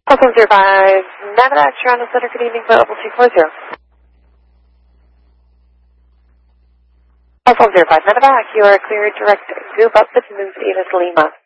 Alphone 05, Navadac, you're on the center. Good evening, available 240. Alphone 05, Navadac, you are cleared direct. Group up with Ms. Edith Lima.